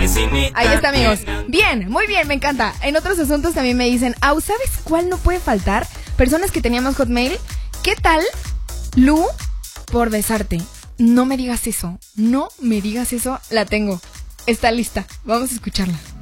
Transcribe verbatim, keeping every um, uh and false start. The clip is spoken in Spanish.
Ahí está, amigos. Bien, muy bien, me encanta. En otros asuntos también me dicen, Au, ¿sabes cuál no puede faltar? Personas que teníamos Hotmail. ¿Qué tal, Lu, por besarte? No me digas eso, no me digas eso, la tengo. Está lista, vamos a escucharla.